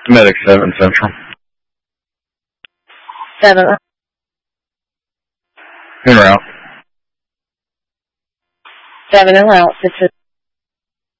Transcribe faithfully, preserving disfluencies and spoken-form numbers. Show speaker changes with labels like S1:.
S1: Medic seven Central.
S2: seven.
S1: En route.
S2: seven en route. This is